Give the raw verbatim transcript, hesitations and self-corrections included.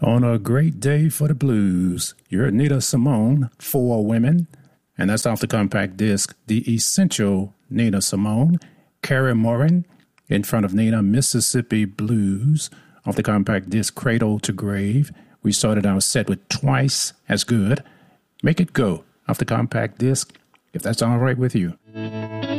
On a great day for the blues, you heard Nina Simone, Four Women, and that's off the compact disc, The Essential Nina Simone. Carrie Morin, in front of Nina, Mississippi Blues, off the compact disc, Cradle to Grave. We started our set with Twice as Good. Make It Go, off the compact disc, if that's all right with you.